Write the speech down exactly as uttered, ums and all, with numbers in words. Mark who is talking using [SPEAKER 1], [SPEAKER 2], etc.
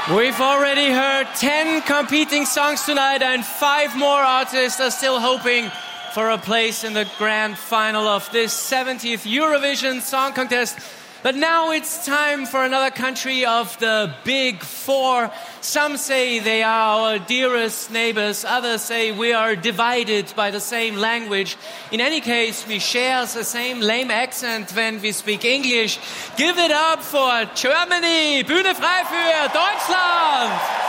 [SPEAKER 1] We've already heard ten competing songs tonight, and five more artists are still hoping for a place in the grand final of this seventieth Eurovision Song Contest. But now it's time for another country of the big four. Some say they are our dearest neighbors. Others say we are divided by the same language. In any case, we share the same lame accent when we speak English. Give it up for Germany! Bühne frei für Deutschland!